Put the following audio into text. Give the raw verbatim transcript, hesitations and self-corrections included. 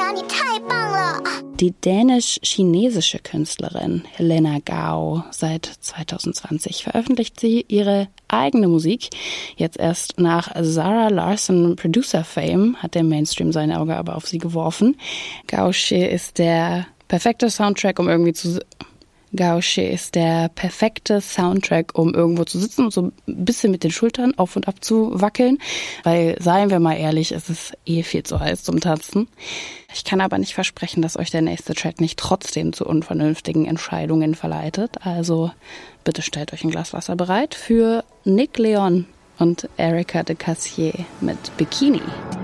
Die dänisch-chinesische Künstlerin Helena Gao. Seit zwanzig zwanzig veröffentlicht sie ihre eigene Musik. Jetzt erst nach Zara Larsson Producer Fame hat der Mainstream sein Auge aber auf sie geworfen. Gaoxie ist der perfekte Soundtrack, um irgendwie zu... Gaoxie ist der perfekte Soundtrack, um irgendwo zu sitzen und so ein bisschen mit den Schultern auf und ab zu wackeln. Weil, seien wir mal ehrlich, es ist eh viel zu heiß zum Tanzen. Ich kann aber nicht versprechen, dass euch der nächste Track nicht trotzdem zu unvernünftigen Entscheidungen verleitet. Also bitte stellt euch ein Glas Wasser bereit für Nick Leon und Erika de Cassier mit Bikini.